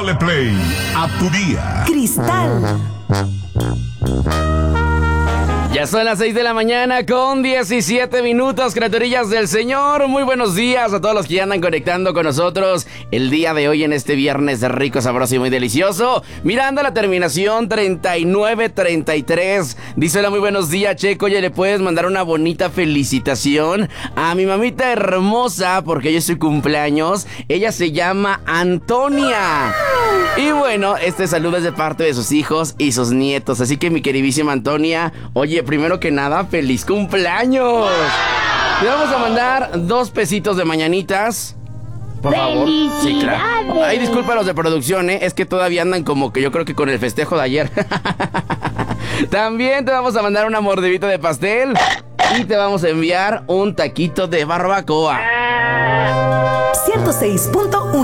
Dale play a tu día. Cristal. Ya son las 6 de la mañana con 17 minutos, criaturillas del Señor. Muy buenos días a todos los que ya andan conectando con nosotros el día de hoy en este viernes rico, sabroso y muy delicioso. Mirando la terminación 3933. Dice: hola, muy buenos días, Checo. Oye, ¿le puedes mandar una bonita felicitación a mi mamita hermosa? Porque hoy es su cumpleaños. Ella se llama Antonia. Y bueno, este saludo es de parte de sus hijos y sus nietos. Así que mi queridísima Antonia, oye, primero que nada, ¡feliz cumpleaños! Le vamos a mandar 2 pesitos de mañanitas. Por favor. Sí, claro. Ay, disculpa los de producción, es que todavía andan como que yo creo que con el festejo de ayer. También te vamos a mandar una mordidita de pastel y te vamos a enviar un taquito de barbacoa. 106.1